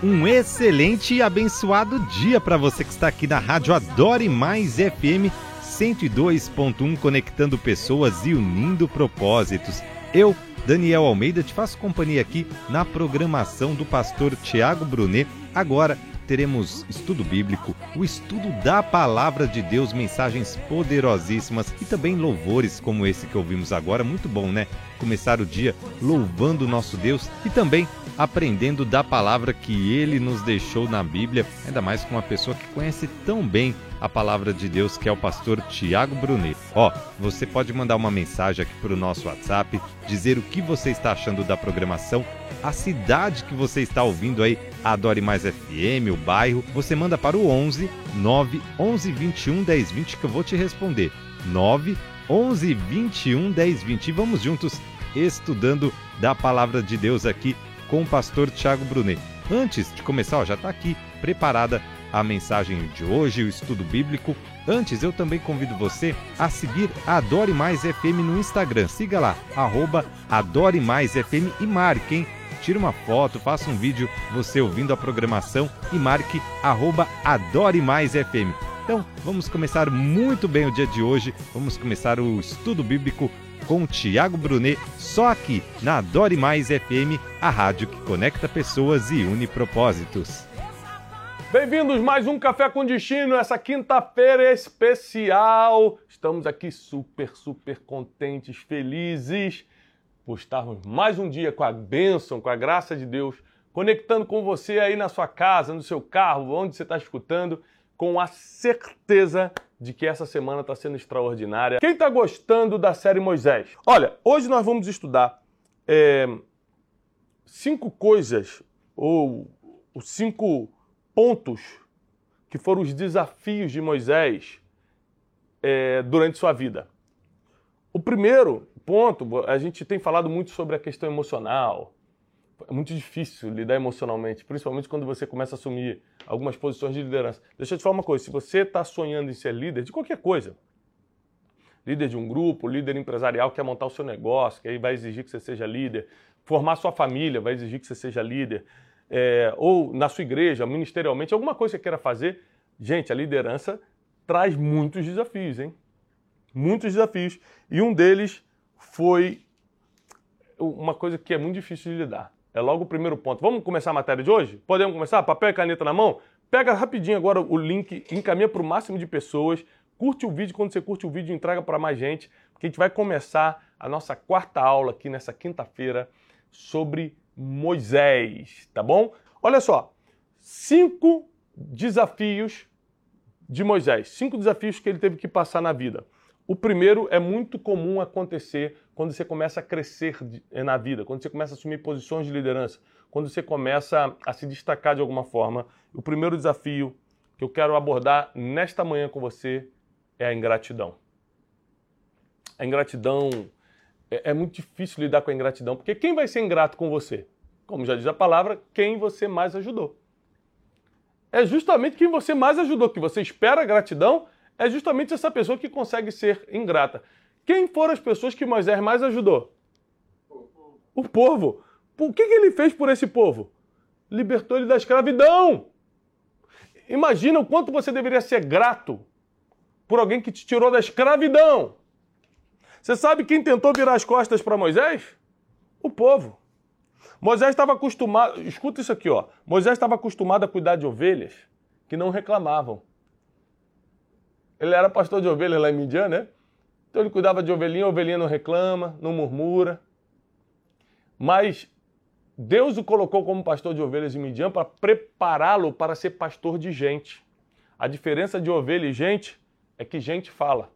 Um excelente e abençoado dia para você que está aqui na Rádio Adore Mais FM 102.1, conectando pessoas e unindo propósitos. Eu, Daniel Almeida, te faço companhia aqui na programação do pastor Tiago Brunet. Agora teremos estudo bíblico, o estudo da Palavra de Deus, mensagens poderosíssimas e também louvores como esse que ouvimos agora. Muito bom, né? Começar o dia louvando o nosso Deus e também aprendendo da palavra que Ele nos deixou na Bíblia, ainda mais com uma pessoa que conhece tão bem a Palavra de Deus, que é o pastor Tiago Brunet. Você pode mandar uma mensagem aqui para o nosso WhatsApp, dizer o que você está achando da programação, a cidade que você está ouvindo aí, a Adore Mais FM, o bairro. Você manda para o 11 9 11 21 10 20 que eu vou te responder. 9 11 21 10 20. E vamos juntos estudando da Palavra de Deus aqui com o pastor Tiago Brunet. Antes de começar, já está aqui preparada a mensagem de hoje, o estudo bíblico. Antes, eu também convido você a seguir a Adore Mais FM no Instagram. Siga lá, @Adore Mais FM e marque, hein? Tire uma foto, faça um vídeo, você ouvindo a programação e marque @Adore Mais FM. Então, vamos começar muito bem o dia de hoje. Vamos começar o estudo bíblico com o Tiago Brunet, só aqui na Adore Mais FM, a rádio que conecta pessoas e une propósitos. Bem-vindos mais um Café com Destino, essa quinta-feira especial. Estamos aqui super contentes, felizes por estarmos mais um dia com a bênção, com a graça de Deus, conectando com você aí na sua casa, no seu carro, onde você está escutando, com a certeza de que essa semana está sendo extraordinária. Quem está gostando da série Moisés? Olha, hoje nós vamos estudar 5 coisas, ou os 5 pontos que foram os desafios de Moisés durante sua vida. O primeiro ponto, a gente tem falado muito sobre a questão emocional. É muito difícil lidar emocionalmente, principalmente quando você começa a assumir algumas posições de liderança. Deixa eu te falar uma coisa, se você está sonhando em ser líder de qualquer coisa, líder de um grupo, líder empresarial, quer montar o seu negócio, que aí vai exigir que você seja líder, formar sua família vai exigir que você seja líder, ou na sua igreja, ministerialmente, alguma coisa que você queira fazer, gente, a liderança traz muitos desafios, hein? Muitos desafios. E um deles foi uma coisa que é muito difícil de lidar. É logo o primeiro ponto. Vamos começar a matéria de hoje? Podemos começar? Papel e caneta na mão? Pega rapidinho agora o link, encaminha para o máximo de pessoas, curte o vídeo, quando você curte o vídeo, entrega para mais gente, porque a gente vai começar a nossa 4ª aula aqui nessa quinta-feira sobre Moisés, tá bom? Olha só, 5 desafios de Moisés, 5 desafios que ele teve que passar na vida. O primeiro é muito comum acontecer quando você começa a crescer na vida, quando você começa a assumir posições de liderança, quando você começa a se destacar de alguma forma. O primeiro desafio que eu quero abordar nesta manhã com você é a ingratidão. A ingratidão, é muito difícil lidar com a ingratidão, porque quem vai ser ingrato com você? Como já diz a palavra, quem você mais ajudou. É justamente quem você mais ajudou, que você espera a gratidão, é justamente essa pessoa que consegue ser ingrata. Quem foram as pessoas que Moisés mais ajudou? O povo. O que ele fez por esse povo? Libertou ele da escravidão. Imagina o quanto você deveria ser grato por alguém que te tirou da escravidão. Você sabe quem tentou virar as costas para Moisés? O povo. Moisés estava acostumado, escuta isso aqui, ó. Moisés estava acostumado a cuidar de ovelhas que não reclamavam. Ele era pastor de ovelhas lá em Midian, né? Então ele cuidava de ovelhinha, a ovelhinha não reclama, não murmura. Mas Deus o colocou como pastor de ovelhas em Midian para prepará-lo para ser pastor de gente. A diferença de ovelha e gente é que gente fala.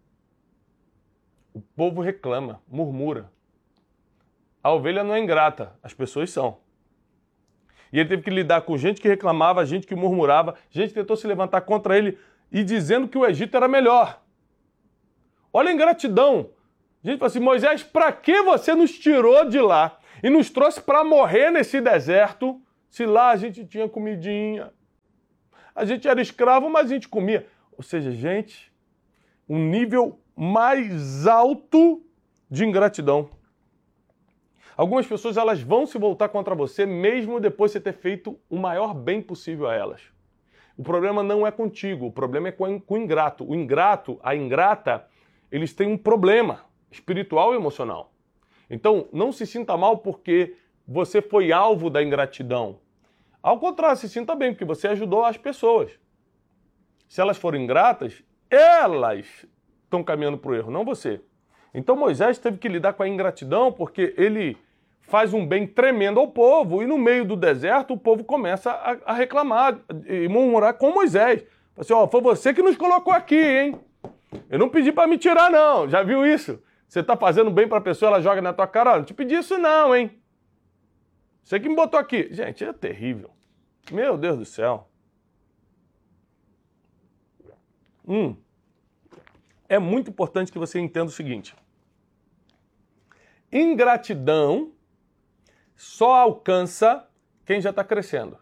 O povo reclama, murmura. A ovelha não é ingrata, as pessoas são. E ele teve que lidar com gente que reclamava, gente que murmurava, gente que tentou se levantar contra ele e dizendo que o Egito era melhor. Olha a ingratidão. A gente fala assim, Moisés, para que você nos tirou de lá e nos trouxe para morrer nesse deserto, se lá a gente tinha comidinha? A gente era escravo, mas a gente comia. Ou seja, gente, um nível mais alto de ingratidão. Algumas pessoas elas vão se voltar contra você mesmo depois de você ter feito o maior bem possível a elas. O problema não é contigo, o problema é com o ingrato. O ingrato, a ingrata, eles têm um problema espiritual e emocional. Então, não se sinta mal porque você foi alvo da ingratidão. Ao contrário, se sinta bem, porque você ajudou as pessoas. Se elas forem ingratas, elas estão caminhando para o erro, não você. Então Moisés teve que lidar com a ingratidão porque ele faz um bem tremendo ao povo e no meio do deserto o povo começa a reclamar e murmurar com Moisés. Assim, ó, foi você que nos colocou aqui, hein? Eu não pedi para me tirar, não. Já viu isso? Você está fazendo bem para a pessoa, ela joga na tua cara. Ó, não te pedi isso não, hein? Você que me botou aqui. Gente, é terrível. Meu Deus do céu. É muito importante que você entenda o seguinte. Ingratidão só alcança quem já está crescendo.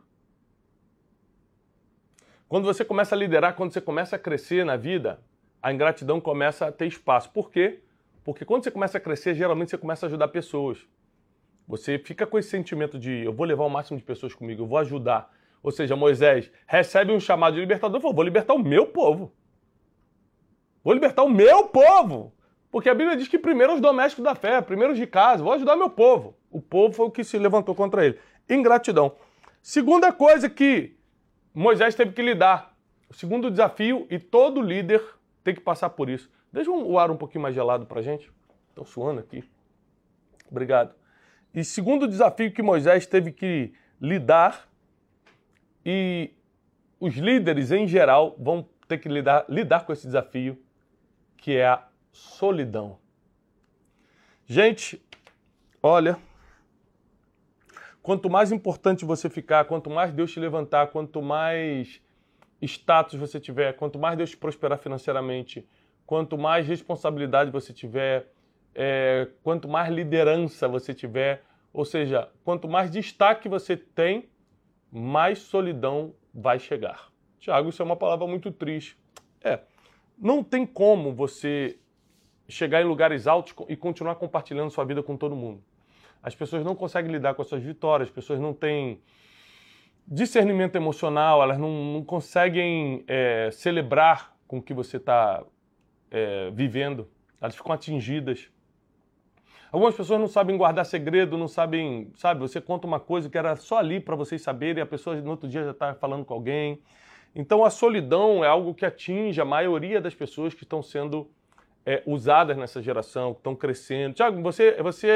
Quando você começa a liderar, quando você começa a crescer na vida, a ingratidão começa a ter espaço. Por quê? Porque quando você começa a crescer, geralmente você começa a ajudar pessoas. Você fica com esse sentimento de eu vou levar o máximo de pessoas comigo, eu vou ajudar. Ou seja, Moisés recebe um chamado de libertador e falou, vou libertar o meu povo. Vou libertar o meu povo. Porque a Bíblia diz que primeiro os domésticos da fé, primeiro os de casa, vou ajudar meu povo. O povo foi o que se levantou contra ele. Ingratidão. Segunda coisa que Moisés teve que lidar. O segundo desafio, e todo líder tem que passar por isso. Deixa o ar um pouquinho mais gelado pra gente. Estou suando aqui. Obrigado. E segundo desafio que Moisés teve que lidar, e os líderes em geral vão ter que lidar com esse desafio, que é a solidão. Gente, olha, quanto mais importante você ficar, quanto mais Deus te levantar, quanto mais status você tiver, quanto mais Deus te prosperar financeiramente, quanto mais responsabilidade você tiver, quanto mais liderança você tiver, ou seja, quanto mais destaque você tem, mais solidão vai chegar. Tiago, isso é uma palavra muito triste. Não tem como você chegar em lugares altos e continuar compartilhando sua vida com todo mundo. As pessoas não conseguem lidar com as suas vitórias, as pessoas não têm discernimento emocional, elas não conseguem celebrar com o que você está vivendo, elas ficam atingidas. Algumas pessoas não sabem guardar segredo, não sabem, sabe, você conta uma coisa que era só ali para vocês saberem e a pessoa no outro dia já está falando com alguém. Então a solidão é algo que atinge a maioria das pessoas que estão sendo usadas nessa geração, que estão crescendo. Tiago, você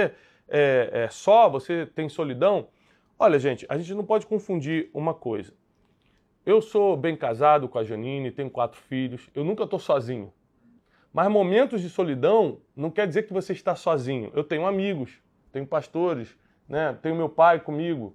tem solidão? Olha, gente, a gente não pode confundir uma coisa. Eu sou bem casado com a Janine, tenho 4 filhos, eu nunca estou sozinho. Mas momentos de solidão não quer dizer que você está sozinho. Eu tenho amigos, tenho pastores, né? Tenho meu pai comigo.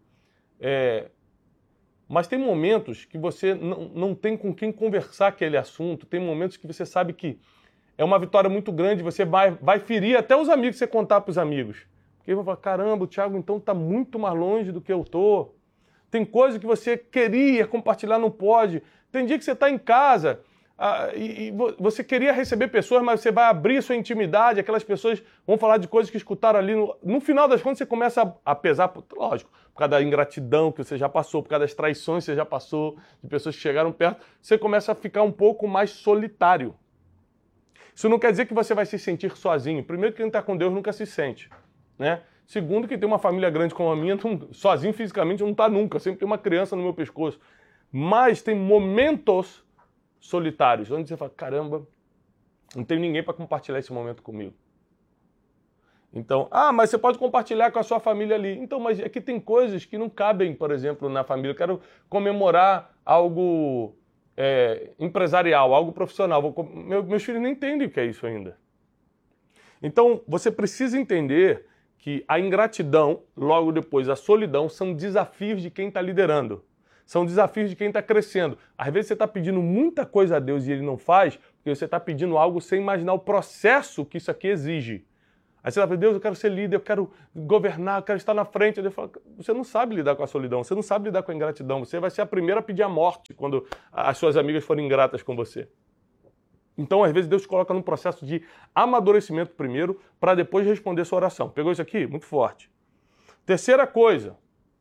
Mas tem momentos que você não tem com quem conversar aquele assunto. Tem momentos que você sabe que é uma vitória muito grande, você vai ferir até os amigos, você contar para os amigos. Porque eles vão falar, caramba, o Thiago então está muito mais longe do que eu estou. Tem coisa que você queria compartilhar, não pode. Tem dia que você está em casa e você queria receber pessoas, mas você vai abrir sua intimidade, aquelas pessoas vão falar de coisas que escutaram ali. No final das contas, você começa a pesar, lógico, por causa da ingratidão que você já passou, por causa das traições que você já passou, de pessoas que chegaram perto, você começa a ficar um pouco mais solitário. Isso não quer dizer que você vai se sentir sozinho. Primeiro, que quem está com Deus nunca se sente, né? Segundo, que tem uma família grande como a minha, sozinho fisicamente não está nunca. Sempre tem uma criança no meu pescoço. Mas tem momentos solitários, onde você fala, caramba, não tem ninguém para compartilhar esse momento comigo. Então, mas você pode compartilhar com a sua família ali. Então, mas é que tem coisas que não cabem, por exemplo, na família. Eu quero comemorar algo empresarial, algo profissional. Meus filhos nem entendem o que é isso ainda. Então, você precisa entender que a ingratidão, logo depois a solidão, são desafios de quem está liderando. São desafios de quem está crescendo. Às vezes você está pedindo muita coisa a Deus e Ele não faz, porque você está pedindo algo sem imaginar o processo que isso aqui exige. Aí você vai falar, Deus, eu quero ser líder, eu quero governar, eu quero estar na frente. Deus fala, você não sabe lidar com a solidão, você não sabe lidar com a ingratidão. Você vai ser a primeira a pedir a morte quando as suas amigas forem ingratas com você. Então, às vezes, Deus te coloca num processo de amadurecimento primeiro, para depois responder sua oração. Pegou isso aqui? Muito forte. Terceira coisa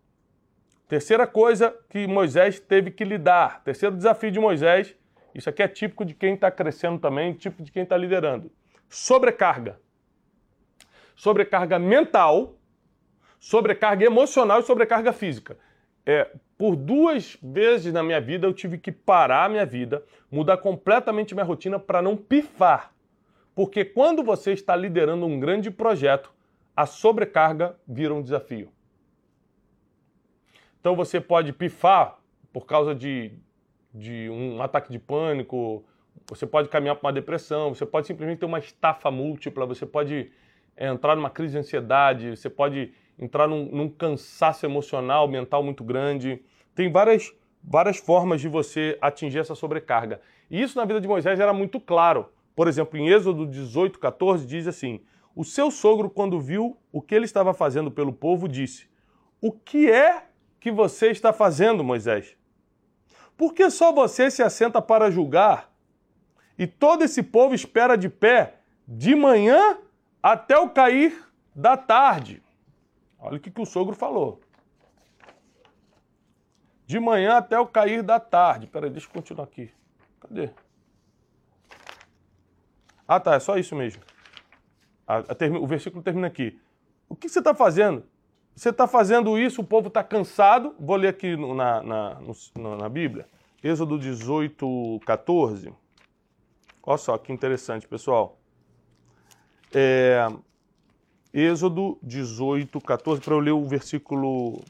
que Moisés teve que lidar, terceiro desafio de Moisés, isso aqui é típico de quem está crescendo também, típico de quem está liderando. Sobrecarga. Sobrecarga mental, sobrecarga emocional e sobrecarga física. Por 2 vezes na minha vida eu tive que parar a minha vida, mudar completamente minha rotina para não pifar. Porque quando você está liderando um grande projeto, a sobrecarga vira um desafio. Então você pode pifar por causa de um ataque de pânico, você pode caminhar para uma depressão, você pode simplesmente ter uma estafa múltipla, você pode entrar numa crise de ansiedade, você pode entrar num cansaço emocional, mental muito grande. Tem várias formas de você atingir essa sobrecarga. E isso na vida de Moisés era muito claro. Por exemplo, em Êxodo 18:14 diz assim: o seu sogro, quando viu o que ele estava fazendo pelo povo, disse: o que é que você está fazendo, Moisés? Por que só você se assenta para julgar e todo esse povo espera de pé de manhã até o cair da tarde? Olha o que o sogro falou. De manhã até o cair da tarde. Peraí, deixa eu continuar aqui. Cadê? Ah, tá, é só isso mesmo. O versículo termina aqui. O que você está fazendo? Você está fazendo isso, o povo está cansado. Vou ler aqui na Bíblia. Êxodo 18:14. Olha só que interessante, pessoal. Êxodo 18:14, para eu ler o versículo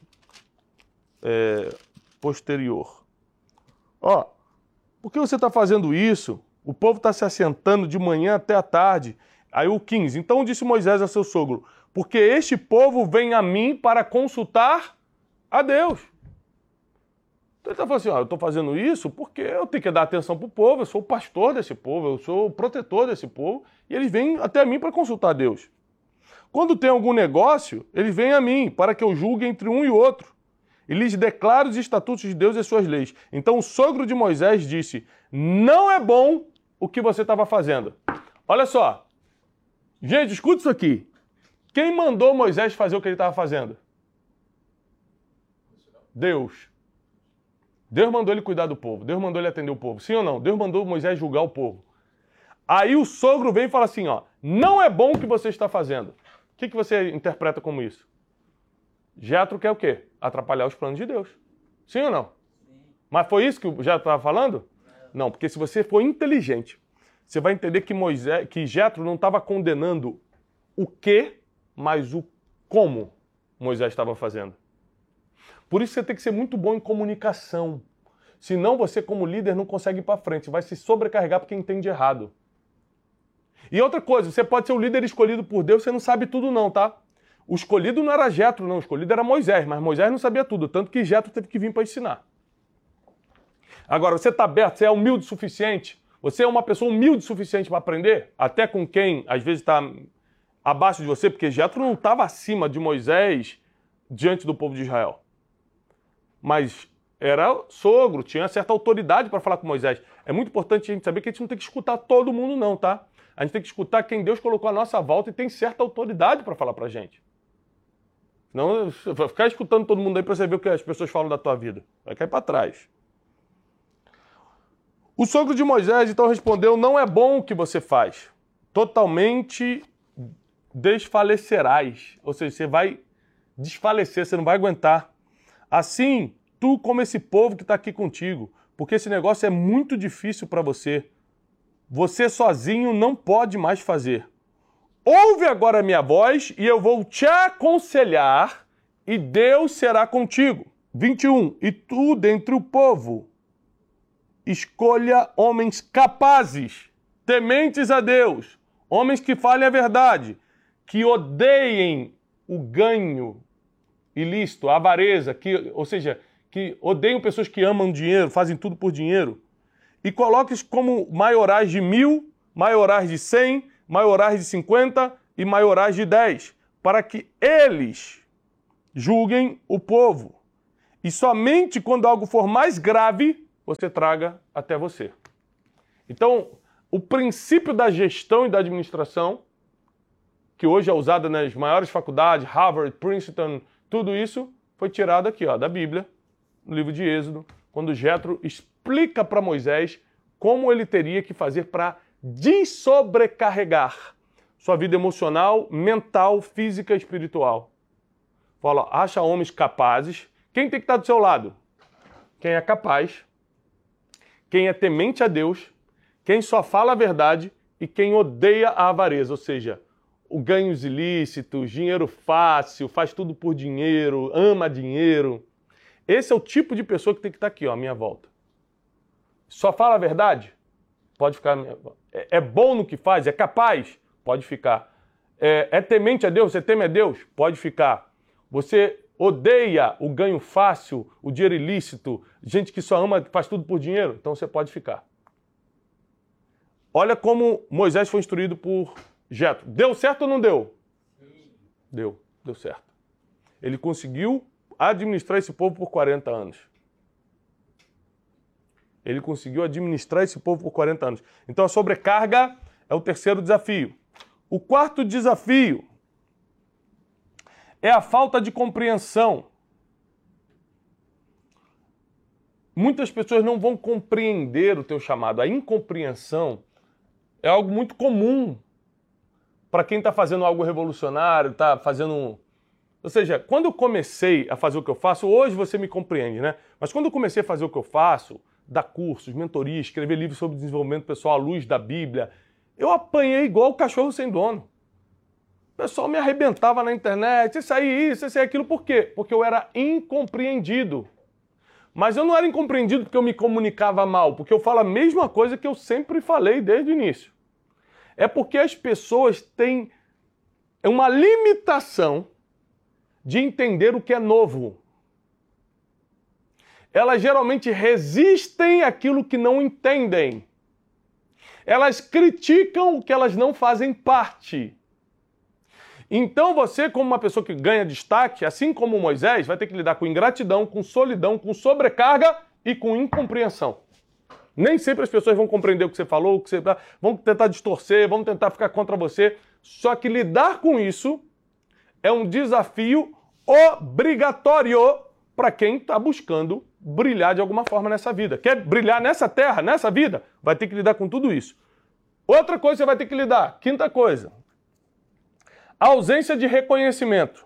posterior. Ó, por que você está fazendo isso? O povo está se assentando de manhã até a tarde. Aí o 15. Então disse Moisés a seu sogro: porque este povo vem a mim para consultar a Deus. Então ele está falando assim: eu estou fazendo isso porque eu tenho que dar atenção para o povo, eu sou o pastor desse povo, eu sou o protetor desse povo, e eles vêm até mim para consultar a Deus. Quando tem algum negócio, eles vêm a mim para que eu julgue entre um e outro, e lhes declaro os estatutos de Deus e as suas leis. Então o sogro de Moisés disse: não é bom o que você estava fazendo. Olha só. Gente, escuta isso aqui. Quem mandou Moisés fazer o que ele estava fazendo? Deus. Deus mandou ele cuidar do povo. Deus mandou ele atender o povo. Sim ou não? Deus mandou Moisés julgar o povo. Aí o sogro vem e fala assim, ó, não é bom o que você está fazendo. O que você interpreta como isso? Jetro quer o quê? Atrapalhar os planos de Deus. Sim ou não? Sim. Mas foi isso que o Jetro estava falando? Não, porque se você for inteligente, você vai entender que Jetro não estava condenando o que, mas o como Moisés estava fazendo. Por isso você tem que ser muito bom em comunicação. Senão você, como líder, não consegue ir para frente. Vai se sobrecarregar porque entende errado. E outra coisa, você pode ser o líder escolhido por Deus, você não sabe tudo não, tá? O escolhido não era Jetro, não. O escolhido era Moisés, mas Moisés não sabia tudo. Tanto que Jetro teve que vir para ensinar. Agora, você está aberto, você é humilde o suficiente? Você é uma pessoa humilde o suficiente para aprender? Até com quem, às vezes, está abaixo de você? Porque Jetro não estava acima de Moisés diante do povo de Israel. Mas era sogro, tinha certa autoridade para falar com Moisés. É muito importante a gente saber que a gente não tem que escutar todo mundo não, tá? A gente tem que escutar quem Deus colocou à nossa volta e tem certa autoridade para falar para a gente. Senão, vai ficar escutando todo mundo aí para você ver o que as pessoas falam da tua vida. Vai cair para trás. O sogro de Moisés, então, respondeu, não é bom o que você faz. Totalmente desfalecerás. Ou seja, você vai desfalecer, você não vai aguentar. Assim, tu como esse povo que está aqui contigo, porque esse negócio é muito difícil para você. Você sozinho não pode mais fazer. Ouve agora a minha voz e eu vou te aconselhar e Deus será contigo. 21. E tu, dentre o povo, escolha homens capazes, tementes a Deus, homens que falem a verdade, que odeiem o ganho ilícito, a avareza, ou seja, que odeiam pessoas que amam dinheiro, fazem tudo por dinheiro, e coloques como maiorais de 1000, maiorais de 100, maiorais de 50 e maiorais de 10, para que eles julguem o povo. E somente quando algo for mais grave, você traga até você. Então, o princípio da gestão e da administração, que hoje é usado nas maiores faculdades, Harvard, Princeton, Tudo isso foi tirado aqui, ó, da Bíblia, no livro de Êxodo, quando Jetro explica para Moisés como ele teria que fazer para desobrecarregar sua vida emocional, mental, física e espiritual. Fala, acha homens capazes. Quem tem que estar do seu lado? Quem é capaz, quem é temente a Deus, quem só fala a verdade e quem odeia a avareza, ou seja, o ganhos ilícitos, dinheiro fácil, faz tudo por dinheiro, ama dinheiro. Esse é o tipo de pessoa que tem que estar aqui, ó, à minha volta. Só fala a verdade? Pode ficar. É bom no que faz? É capaz? Pode ficar. É temente a Deus? Você teme a Deus? Pode ficar. Você odeia o ganho fácil, o dinheiro ilícito, gente que só ama, faz tudo por dinheiro? Então você pode ficar. Olha como Moisés foi instruído por Jetro. Deu certo ou não deu? Deu certo. Ele conseguiu administrar esse povo por 40 anos. Ele conseguiu administrar esse povo por 40 anos. Então a sobrecarga é o terceiro desafio. O quarto desafio é a falta de compreensão. Muitas pessoas não vão compreender o teu chamado. A incompreensão é algo muito comum para quem está fazendo algo revolucionário, está fazendo... Ou seja, quando eu comecei a fazer o que eu faço, hoje você me compreende, né? Mas quando eu comecei a fazer o que eu faço, dar cursos, mentoria, escrever livros sobre desenvolvimento pessoal à luz da Bíblia, eu apanhei igual o cachorro sem dono. O pessoal me arrebentava na internet, isso aí, aquilo. Por quê? Porque eu era incompreendido. Mas eu não era incompreendido porque eu me comunicava mal, porque eu falo a mesma coisa que eu sempre falei desde o início. É porque as pessoas têm uma limitação de entender o que é novo. Elas geralmente resistem àquilo que não entendem. Elas criticam o que elas não fazem parte. Então você, como uma pessoa que ganha destaque, assim como Moisés, vai ter que lidar com ingratidão, com solidão, com sobrecarga e com incompreensão. Nem sempre as pessoas vão compreender o que você falou, o que você... vão tentar distorcer, vão tentar ficar contra você. Só que lidar com isso é um desafio obrigatório para quem está buscando brilhar de alguma forma nessa vida. Quer brilhar nessa terra, nessa vida? Vai ter que lidar com tudo isso. Outra coisa você vai ter que lidar, quinta coisa, a ausência de reconhecimento.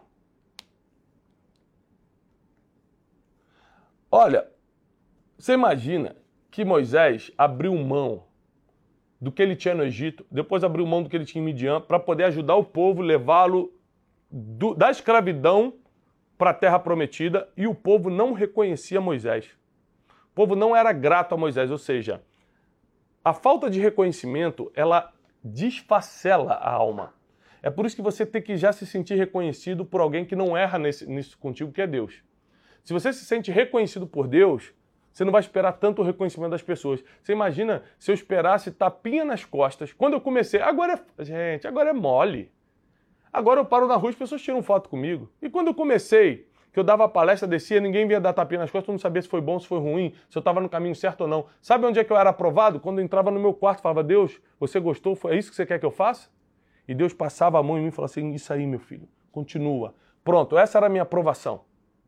Olha, você imagina que Moisés abriu mão do que ele tinha no Egito, depois abriu mão do que ele tinha em Midian, para poder ajudar o povo, levá-lo da escravidão para a terra prometida, e o povo não reconhecia Moisés. O povo não era grato a Moisés, ou seja, a falta de reconhecimento, ela desfacela a alma. É por isso que você tem que já se sentir reconhecido por alguém que não erra nisso contigo, que é Deus. Se você se sente reconhecido por Deus, você não vai esperar tanto o reconhecimento das pessoas. Você imagina se eu esperasse tapinha nas costas. Quando eu comecei, agora é mole. Agora eu paro na rua e as pessoas tiram foto comigo. E quando eu comecei, que eu dava palestra, descia, ninguém vinha dar tapinha nas costas, eu não sabia se foi bom, se foi ruim, se eu estava no caminho certo ou não. Sabe onde é que eu era aprovado? Quando eu entrava no meu quarto, falava, Deus, você gostou? É isso que você quer que eu faça? E Deus passava a mão em mim e falava assim, isso aí, meu filho, continua. Pronto, essa era a minha aprovação.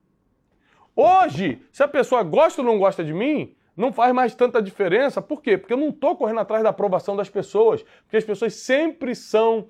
Hoje, se a pessoa gosta ou não gosta de mim, não faz mais tanta diferença. Por quê? Porque eu não estou correndo atrás da aprovação das pessoas. Porque as pessoas sempre são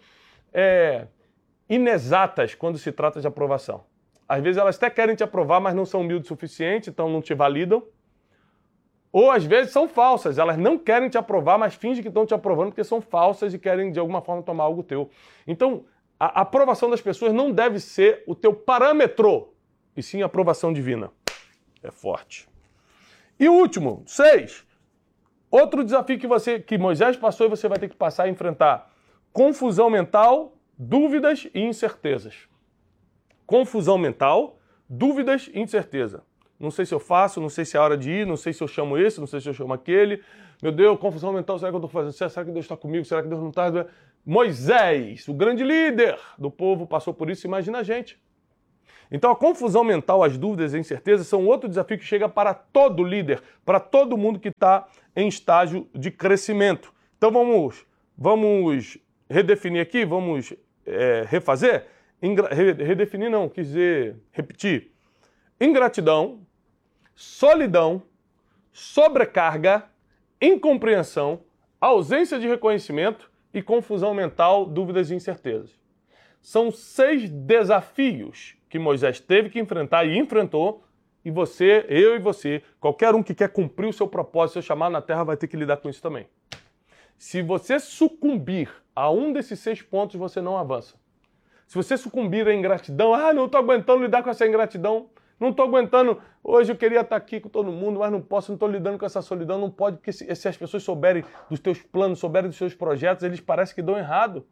inexatas quando se trata de aprovação. Às vezes elas até querem te aprovar, mas não são humildes o suficiente, então não te validam. Ou às vezes são falsas, elas não querem te aprovar, mas fingem que estão te aprovando porque são falsas e querem de alguma forma tomar algo teu. Então, a aprovação das pessoas não deve ser o teu parâmetro, e sim a aprovação divina. É forte. E o último, 6. Outro desafio que Moisés passou e você vai ter que passar e enfrentar. Confusão mental, dúvidas e incertezas. Confusão mental, dúvidas e incerteza. Não sei se eu faço, não sei se é a hora de ir, não sei se eu chamo esse, não sei se eu chamo aquele. Meu Deus, confusão mental, será que eu estou fazendo? Será que Deus está comigo? Será que Deus não está? Moisés, o grande líder do povo, passou por isso, imagina a gente. Então a confusão mental, as dúvidas e a incerteza são outro desafio que chega para todo líder, para todo mundo que está em estágio de crescimento. Então vamos redefinir aqui, vamos refazer. redefinir não, quis dizer, repetir. Ingratidão, solidão, sobrecarga, incompreensão, ausência de reconhecimento e confusão mental, dúvidas e incertezas. São 6 desafios que Moisés teve que enfrentar e enfrentou, e você, eu e você, qualquer um que quer cumprir o seu propósito, seu chamado na terra, vai ter que lidar com isso também. Se você sucumbir a um desses 6 pontos, você não avança. Se você sucumbir à ingratidão, não estou aguentando lidar com essa ingratidão, não estou aguentando, hoje eu queria estar aqui com todo mundo, mas não posso, não estou lidando com essa solidão, não pode, porque se as pessoas souberem dos teus planos, souberem dos seus projetos, eles parecem que dão errado.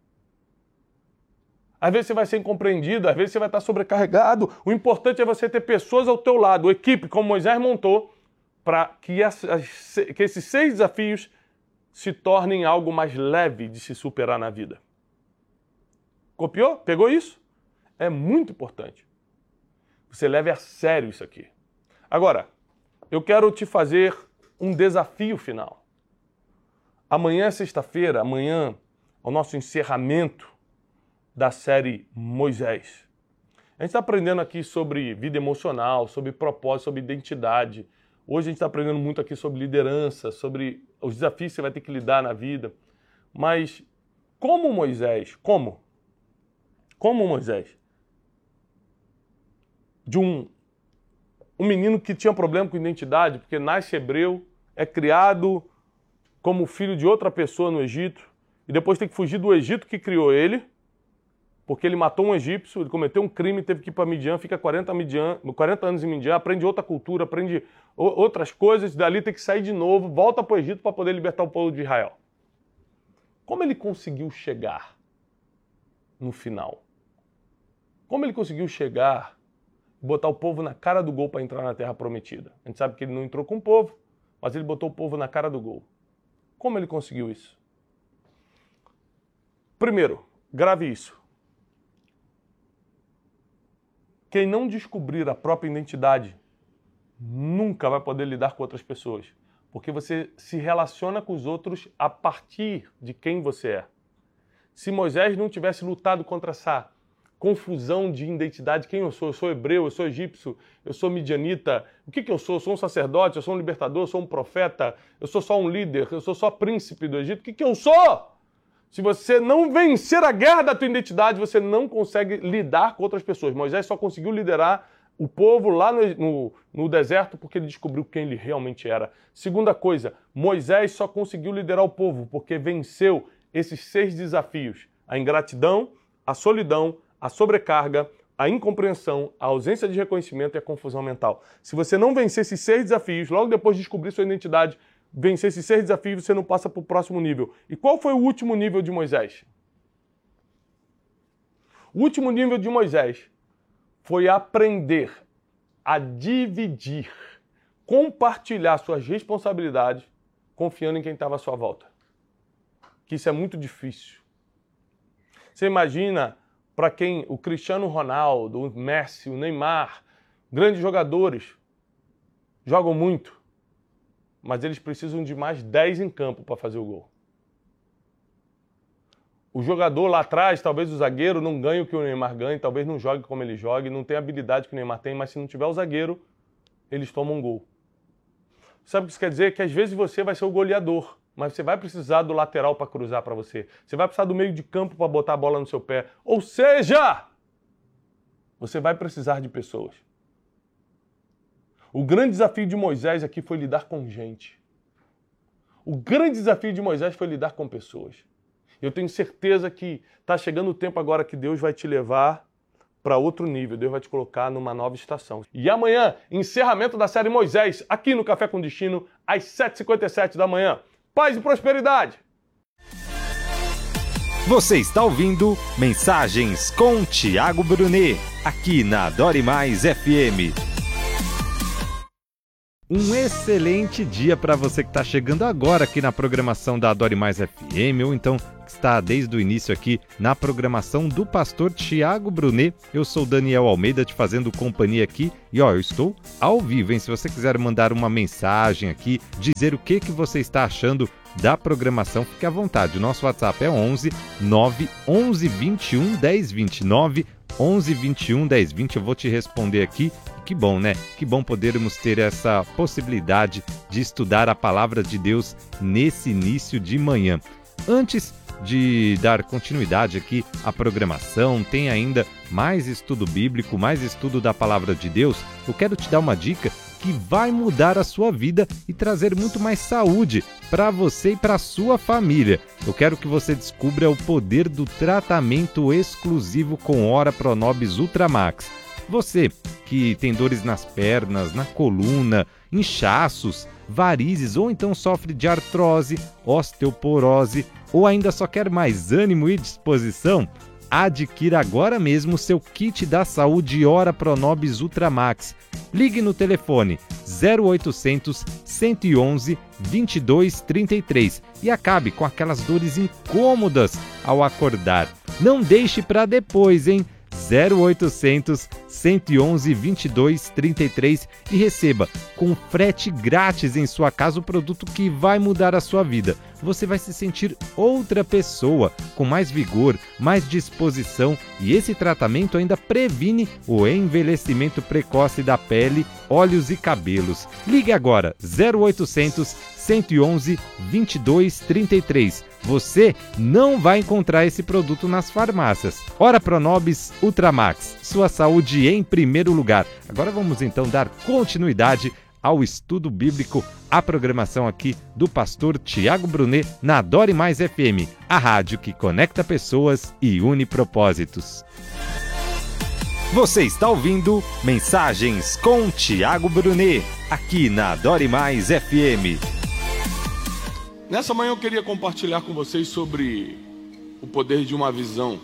Às vezes você vai ser incompreendido, às vezes você vai estar sobrecarregado. O importante é você ter pessoas ao teu lado, equipe, como Moisés montou, para que esses 6 desafios se tornem algo mais leve de se superar na vida. Copiou? Pegou isso? É muito importante. Você leve a sério isso aqui. Agora, eu quero te fazer um desafio final. Amanhã é sexta-feira, amanhã é o nosso encerramento da série Moisés. A gente está aprendendo aqui sobre vida emocional, sobre propósito, sobre identidade. Hoje a gente está aprendendo muito aqui sobre liderança, sobre os desafios que você vai ter que lidar na vida. Mas como Moisés, como Moisés, de um menino que tinha problema com identidade, porque nasce hebreu, é criado como filho de outra pessoa no Egito, e depois tem que fugir do Egito que criou ele, porque ele matou um egípcio, ele cometeu um crime, teve que ir para Midian, fica 40 anos em Midian, aprende outra cultura, aprende outras coisas, dali tem que sair de novo, volta para o Egito para poder libertar o povo de Israel. Como ele conseguiu chegar no final? Como ele conseguiu chegar e botar o povo na cara do gol para entrar na Terra Prometida? A gente sabe que ele não entrou com o povo, mas ele botou o povo na cara do gol. Como ele conseguiu isso? Primeiro, grave isso. Quem não descobrir a própria identidade nunca vai poder lidar com outras pessoas, porque você se relaciona com os outros a partir de quem você é. Se Moisés não tivesse lutado contra essa confusão de identidade, quem eu sou hebreu, eu sou egípcio, eu sou midianita, o que eu sou? Eu sou um sacerdote, eu sou um libertador, eu sou um profeta, eu sou só um líder, eu sou só príncipe do Egito, o que eu sou? Se você não vencer a guerra da tua identidade, você não consegue lidar com outras pessoas. Moisés só conseguiu liderar o povo lá no deserto porque ele descobriu quem ele realmente era. Segunda coisa, Moisés só conseguiu liderar o povo porque venceu esses 6 desafios. A ingratidão, a solidão, a sobrecarga, a incompreensão, a ausência de reconhecimento e a confusão mental. Se você não vencer esses 6 desafios, logo depois de descobrir sua identidade, vencer esses 6 desafios, você não passa para o próximo nível. E qual foi o último nível de Moisés? O último nível de Moisés foi aprender a dividir, compartilhar suas responsabilidades, confiando em quem estava à sua volta. Que isso é muito difícil. Você imagina para quem o Cristiano Ronaldo, o Messi, o Neymar, grandes jogadores, jogam muito, mas eles precisam de mais 10 em campo para fazer o gol. O jogador lá atrás, talvez o zagueiro, não ganhe o que o Neymar ganha, talvez não jogue como ele jogue, não tenha a habilidade que o Neymar tem, mas se não tiver o zagueiro, eles tomam um gol. Sabe o que isso quer dizer? Que às vezes você vai ser o goleador, mas você vai precisar do lateral para cruzar para você. Você vai precisar do meio de campo para botar a bola no seu pé. Ou seja, você vai precisar de pessoas. O grande desafio de Moisés aqui foi lidar com gente. O grande desafio de Moisés foi lidar com pessoas. Eu tenho certeza que está chegando o tempo agora que Deus vai te levar para outro nível. Deus vai te colocar numa nova estação. E amanhã, encerramento da série Moisés, aqui no Café com Destino, às 7h57 da manhã. Paz e prosperidade! Você está ouvindo Mensagens com Tiago Brunet, aqui na Adore Mais FM. Um excelente dia para você que está chegando agora aqui na programação da Adore Mais FM, ou então que está desde o início aqui na programação do pastor Tiago Brunet. Eu sou Daniel Almeida, te fazendo companhia aqui. E eu estou ao vivo, hein? Se você quiser mandar uma mensagem aqui, dizer o que você está achando da programação, fique à vontade. O nosso WhatsApp é 11 9 11 21 10 29 11 21 10 20. Eu vou te responder aqui. Que bom, né? Que bom podermos ter essa possibilidade de estudar a palavra de Deus nesse início de manhã. Antes de dar continuidade aqui à programação, tem ainda mais estudo bíblico, mais estudo da palavra de Deus. Eu quero te dar uma dica que vai mudar a sua vida e trazer muito mais saúde para você e para a sua família. Eu quero que você descubra o poder do tratamento exclusivo com Ora Pronobis Ultramax. Você que tem dores nas pernas, na coluna, inchaços, varizes ou então sofre de artrose, osteoporose ou ainda só quer mais ânimo e disposição, adquira agora mesmo o seu kit da saúde Ora Pronobis Ultramax. Ligue no telefone 0800 111 2233 e acabe com aquelas dores incômodas ao acordar. Não deixe para depois, hein? 0800 111 2233 e receba com frete grátis em sua casa o produto que vai mudar a sua vida. Você vai se sentir outra pessoa, com mais vigor, mais disposição, e esse tratamento ainda previne o envelhecimento precoce da pele, olhos e cabelos. Ligue agora 0800 111 2233. Você não vai encontrar esse produto nas farmácias. Ora Pronobis Ultramax, sua saúde em primeiro lugar. Agora vamos então dar continuidade ao estudo bíblico, a programação aqui do pastor Tiago Brunet na Adore Mais FM, a rádio que conecta pessoas e une propósitos. Você está ouvindo Mensagens com Tiago Brunet, aqui na Adore Mais FM. Nessa manhã eu queria compartilhar com vocês sobre o poder de uma visão.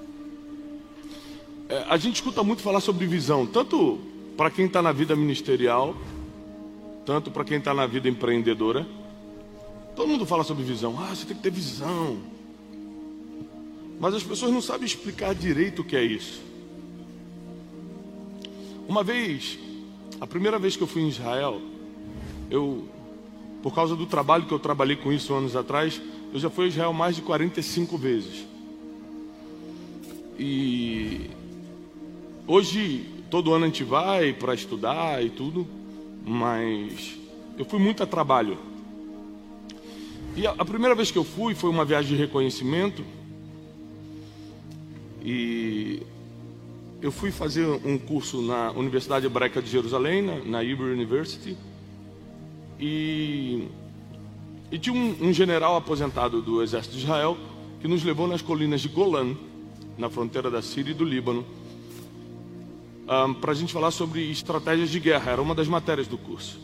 A gente escuta muito falar sobre visão, tanto para quem está na vida ministerial, tanto para quem está na vida empreendedora. Todo mundo fala sobre visão. Você tem que ter visão. Mas as pessoas não sabem explicar direito o que é isso. Uma vez, a primeira vez que eu fui em Israel, por causa do trabalho que eu trabalhei com isso anos atrás, eu já fui a Israel mais de 45 vezes. E hoje, todo ano a gente vai para estudar e tudo, mas eu fui muito a trabalho. E a primeira vez que eu fui foi uma viagem de reconhecimento. E eu fui fazer um curso na Universidade Hebraica de Jerusalém, na Hebrew University. E tinha um general aposentado do exército de Israel que nos levou nas colinas de Golã, na fronteira da Síria e do Líbano, para a gente falar sobre estratégias de guerra. Era uma das matérias do curso.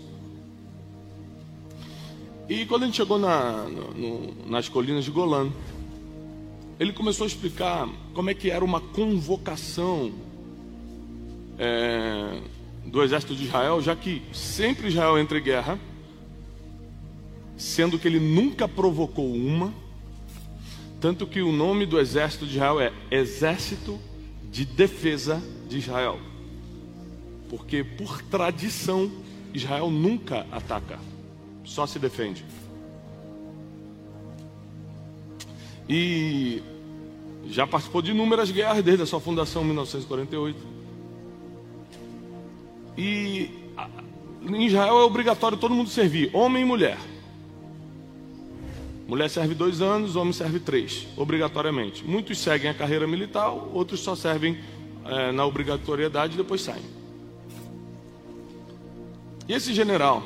E quando a gente chegou nas colinas de Golã, ele começou a explicar como é que era uma convocação do exército de Israel, já que sempre Israel entra em guerra, sendo que ele nunca provocou uma, tanto que o nome do exército de Israel é Exército de Defesa de Israel, porque por tradição Israel nunca ataca, só se defende. E já participou de inúmeras guerras desde a sua fundação em 1948. E em Israel é obrigatório todo mundo servir, homem e mulher. Mulher serve 2 anos, homem serve 3, obrigatoriamente. Muitos seguem a carreira militar, outros só servem na obrigatoriedade e depois saem. E esse general,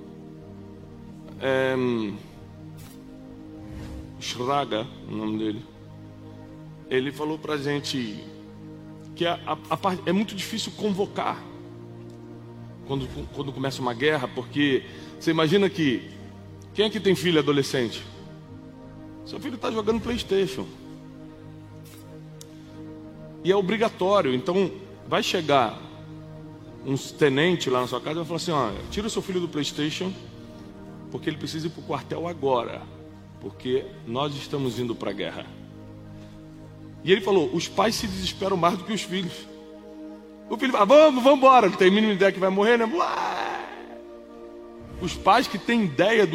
Shraga, o nome dele, ele falou pra gente que é muito difícil convocar quando começa uma guerra, porque você imagina que quem aqui tem filho adolescente? Seu filho está jogando PlayStation. E é obrigatório. Então vai chegar uns tenentes lá na sua casa e vai falar assim: tira o seu filho do PlayStation, porque ele precisa ir para o quartel agora. porque nós estamos indo para a guerra. E ele falou, os pais se desesperam mais do que os filhos. O filho fala, vamos embora, não tem a mínima ideia que vai morrer, né? Os pais que têm ideia do